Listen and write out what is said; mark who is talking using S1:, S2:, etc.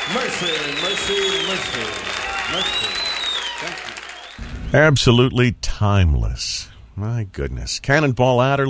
S1: Mercy, mercy, mercy, mercy. Thank you.
S2: Absolutely timeless. My goodness. Cannonball Adderley.